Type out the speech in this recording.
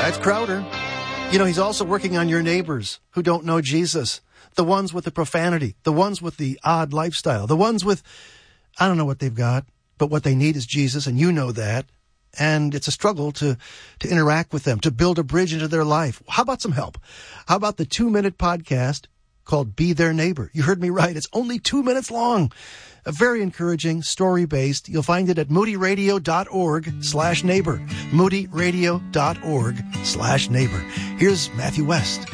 That's Crowder. You know, he's also working on your neighbors who don't know Jesus. The ones with the profanity, the ones with the odd lifestyle, the ones with, I don't know what they've got, but what they need is Jesus, and you know that. And it's a struggle to interact with them, to build a bridge into their life. How about some help? How about the 2-minute podcast called Be Their Neighbor? You heard me right. It's only 2 minutes long. A very encouraging, story-based. You'll find it at moodyradio.org/neighbor. moodyradio.org/neighbor. Here's Matthew West.